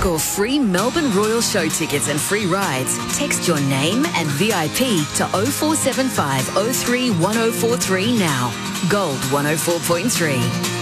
score free Melbourne Royal show tickets and free rides. Text your name and VIP to 0475 03 1043 now. Gold 104.3.